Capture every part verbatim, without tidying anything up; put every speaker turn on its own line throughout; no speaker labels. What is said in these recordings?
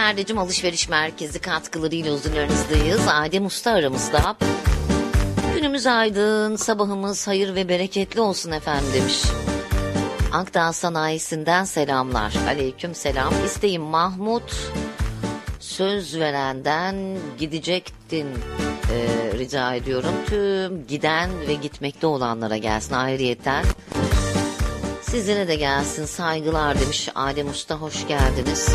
Erdecim Alışveriş Merkezi katkılarıyla huzurlarınızdayız. Adem Usta aramızda. Günümüz aydın, sabahımız hayır ve bereketli olsun efendim demiş. Akdağ Sanayisi'nden selamlar. Aleyküm selam. İsteğim Mahmut. Söz verenden gidecektin e, rica ediyorum. Tüm giden ve gitmekte olanlara gelsin ayrıyetten. Sizlere de gelsin saygılar demiş. Adem Usta hoş geldiniz.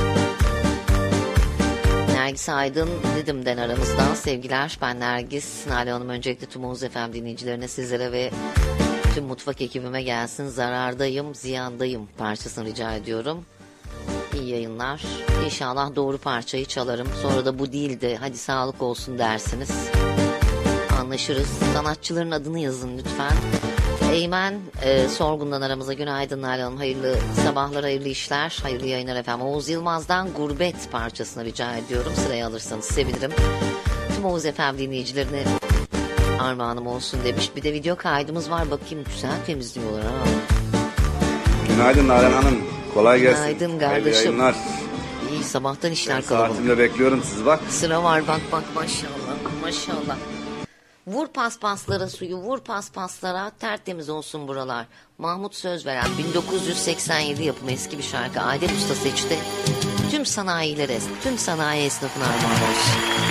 Nergis Aydın Didim'den aramızdan sevgiler. Ben Nergis. Nale Hanım öncelikle tüm Oğuz F M dinleyicilerine, sizlere ve tüm mutfak ekibime gelsin. Zarardayım, ziyandayım parçasını rica ediyorum. İyi yayınlar. İnşallah doğru parçayı çalarım. Sonra da bu değil de hadi sağlık olsun dersiniz. Anlaşırız. Sanatçıların adını yazın lütfen. Eymen e, Sorgun'dan aramıza günaydın Nale Hanım. Hayırlı sabahlar, hayırlı işler, hayırlı yayınlar efendim. Oğuz Yılmaz'dan Gurbet parçasını rica ediyorum. Sıraya alırsanız sevinirim. Tüm Oğuz F M dinleyicilerine armağanım olsun demiş. Bir de video kaydımız var. Bakayım güzel temizliyorlar ha.
Günaydın Naren Hanım. Kolay gelsin.
Günaydın kardeşim.
Hayırlı
İyi sabahtan işler
ben
kalabalık.
Saatimde bekliyorum sizi bak.
Sıra var bak bak maşallah maşallah. Vur paspaslara suyu, vur paspaslara, tertemiz olsun buralar. Mahmut Sözveren bin dokuz yüz seksen yedi yapımı eski bir şarkı. Adem Usta seçti. Tüm sanayilere, tüm sanayi esnafına armağan olsun.